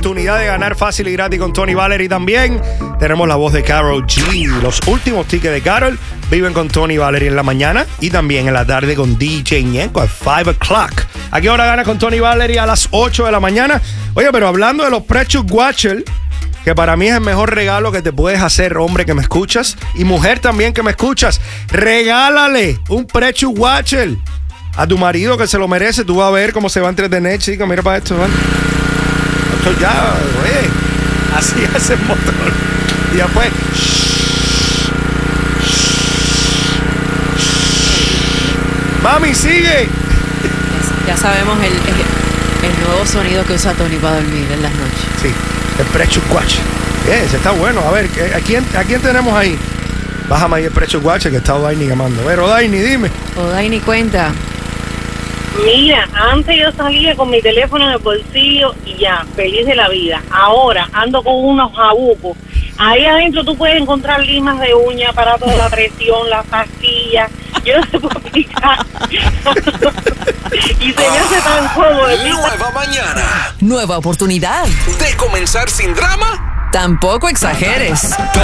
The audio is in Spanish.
oportunidad de ganar fácil y gratis con Tony Valery también. Tenemos la voz de Karol G. Los últimos tickets de Karol viven con Tony Valery en la mañana y también en la tarde con DJ Ñengo a 5 o'clock. ¿A qué hora ganas con Tony Valery? A las 8 de la mañana. Oye, pero hablando de los Precious Watcher, que para mí es el mejor regalo que te puedes hacer, hombre que me escuchas, y mujer también que me escuchas, regálale un Precious Watcher a tu marido que se lo merece. Tú vas a ver cómo se va a entretener, chica. Mira para esto, ¿vale? Esto ya, oye, así hace el motor. Y después, mami, sigue. Ya sabemos el nuevo sonido que usa Tony para dormir en las noches. Sí, el Precious Watcher. Ese está bueno. A ver, ¿a quién tenemos ahí? Bájame ahí el Precious Watcher que está Odaini llamando. A ver, Odaini, dime. Odaini, cuenta. Mira, antes yo salía con mi teléfono en el bolsillo y ya, feliz de la vida. Ahora ando con unos jabucos. Ahí adentro tú puedes encontrar limas de uña para toda la presión, las pastillas. Yo no sé por qué. Y se me hace tan cómodo. Nueva mañana. Nueva oportunidad. De comenzar sin drama. Tampoco exageres.